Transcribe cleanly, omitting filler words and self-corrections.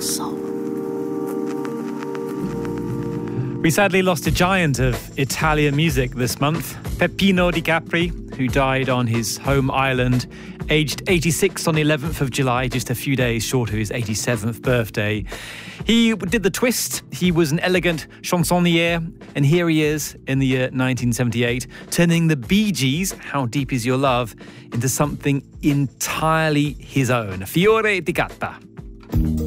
soul. We sadly lost a giant of Italian music this month, Peppino Di Capri, who died on his home island, aged 86 on the 11th of July, just a few days short of his 87th birthday. He did the twist. He was an elegant chansonnier, and here he is in the year 1978, turning the Bee Gees, How Deep Is Your Love, into something entirely his own. Fiore di Gatta.